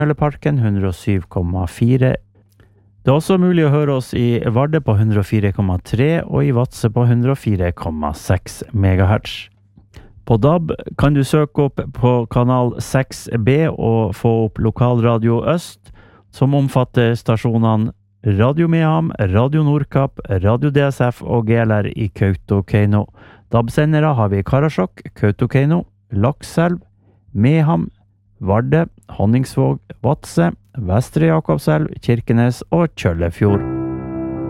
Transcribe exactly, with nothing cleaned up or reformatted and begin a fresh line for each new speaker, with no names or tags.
Parken hundre og syv komma fire. Det er også mulig å høre oss i Vardø på hundre og fire komma tre og i Vadsø på hundre og fire komma seks megahertz. På D A B kan du søke opp på kanal seks B og få opp Lokalradio Øst, som omfatter stasjonene Radio Mehamn, Radio Nordkapp, Radio D S F og G L R i Kautokeino. D A B-sendere har vi Karasjok, Kautokeino, Lakselv, Mehamn, Vardø, Honningsvåg, Vadsø, Vestre Jakobselv, Kirkenes og Kjøllefjord.